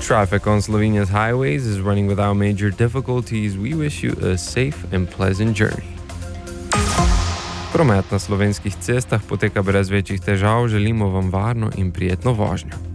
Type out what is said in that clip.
Traffic on Slovenia's highways is running without major difficulties. We wish you a safe and pleasant journey. Promet na slovenskih cestah poteka brez večjih težav. Želimo vam varno in prijetno vožnjo.